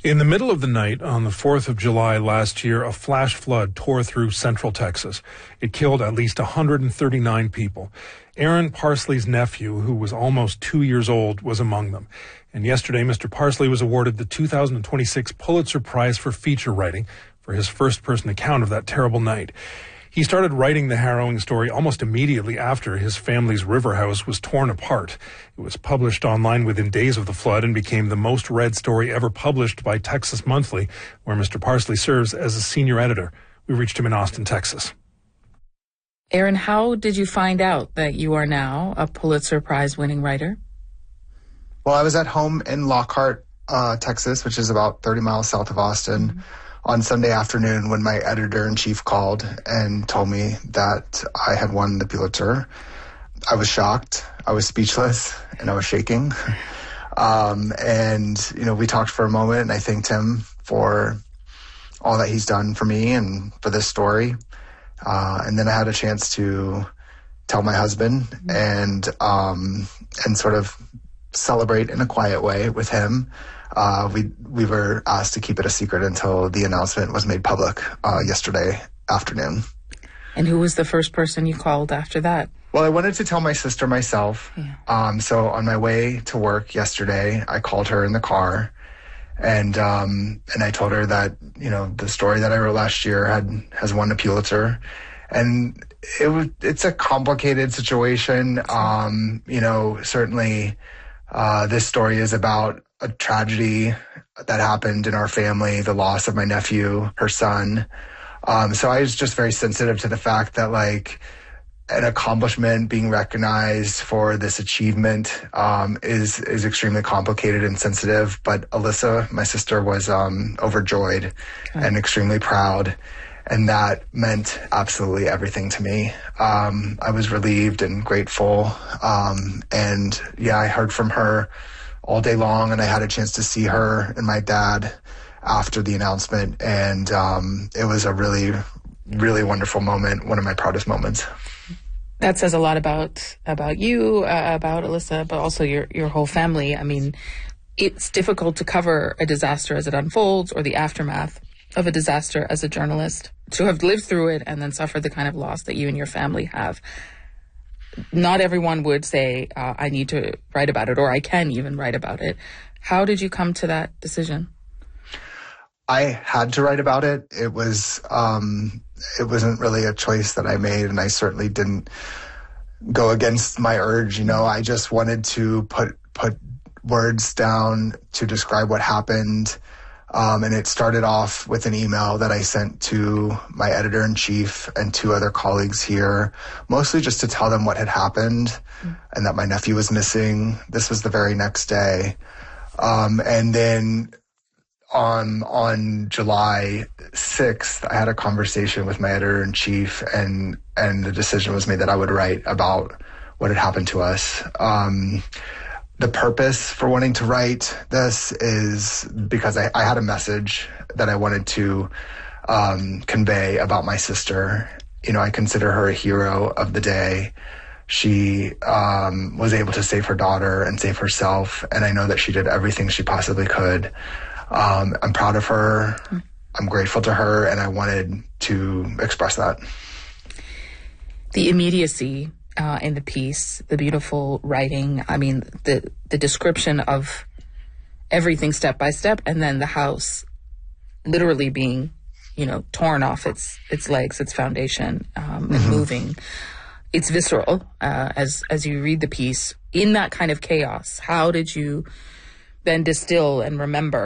In the middle of the night on the 4th of July last year, a flash flood tore through central Texas. It killed at least 139 people. Aaron Parsley's nephew, who was almost 2 years old, was among them. And yesterday, Mr. Parsley was awarded the 2026 Pulitzer Prize for feature writing for his first-person account of that terrible night. He started writing the harrowing story almost immediately after his family's river house was torn apart. It was published online within days of the flood and became the most read story ever published by Texas Monthly, where Mr. Parsley serves as a senior editor. We reached him in Austin, Texas. Aaron, how did you find out that you are now a Pulitzer Prize-winning writer? Well, I was at home in Lockhart, Texas, which is about 30 miles south of Austin, on Sunday afternoon when my editor-in-chief called and told me that I had won the Pulitzer. I was shocked, I was speechless, and I was shaking. We talked for a moment, and I thanked him for all that he's done for me and for this story. And then I had a chance to tell my husband and sort of celebrate in a quiet way with him. We were asked to keep it a secret until the announcement was made public yesterday afternoon. And who was the first person you called after that? Well, I wanted to tell my sister myself. Yeah. So on my way to work yesterday, I called her in the car, and I told her that the story that I wrote last year has won a Pulitzer, and it's a complicated situation. Certainly, this story is about a tragedy that happened in our family, the loss of my nephew, her son. So I was just very sensitive to the fact that an accomplishment being recognized for this achievement is extremely complicated and sensitive. But Alyssa, my sister, was overjoyed and extremely proud. And that meant absolutely everything to me. I was relieved and grateful. I heard from her all day long, and I had a chance to see her and my dad after the announcement. And it was a really, really wonderful moment, one of my proudest moments. That says a lot about you, about Alyssa, but also your whole family. I mean, it's difficult to cover a disaster as it unfolds or the aftermath of a disaster as a journalist. To have lived through it and then suffered the kind of loss that you and your family have. Not everyone would say, I need to write about it, or I can even write about it. How did you come to that decision? I had to write about it. It wasn't really a choice that I made, and I certainly didn't go against my urge. I just wanted to put words down to describe what happened. And it started off with an email that I sent to my editor-in-chief and two other colleagues here, mostly just to tell them what had happened and that my nephew was missing. This was the very next day. And then on July 6th, I had a conversation with my editor-in-chief, and the decision was made that I would write about what had happened to us. The purpose for wanting to write this is because I had a message that I wanted to convey about my sister. I consider her a hero of the day. She was able to save her daughter and save herself, and I know that she did everything she possibly could. I'm proud of her. I'm grateful to her, and I wanted to express that. The immediacy in the piece, the beautiful writing, I mean, the description of everything step by step, and then the house literally being, torn off its legs, its foundation, and moving. It's visceral as you read the piece. In that kind of chaos, how did you then distill and remember